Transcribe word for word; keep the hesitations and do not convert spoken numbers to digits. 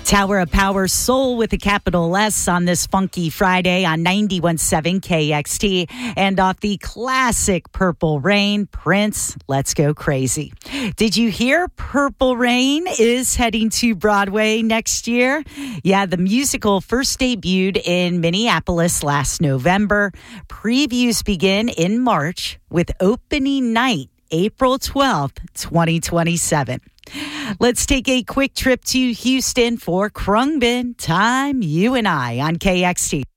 Tower of Power Soul with a capital S on this funky Friday on ninety-one point seven K X T. And off the classic Purple Rain, Prince, Let's Go Crazy. Did you hear Purple Rain is heading to Broadway next year? Yeah, the musical first debuted in Minneapolis last November. Previews begin in March with opening night April twelfth, twenty twenty-seven. Let's take a quick trip to Houston for Khruangbin. Time, you and I on K X T.